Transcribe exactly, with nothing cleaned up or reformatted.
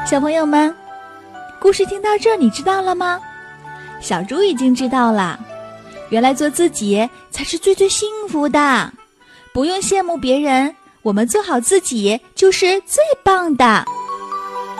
小朋友们，故事听到这儿你知道了吗？小猪已经知道了，原来做自己才是最最幸福的，不用羡慕别人，我们做好自己就是最棒的。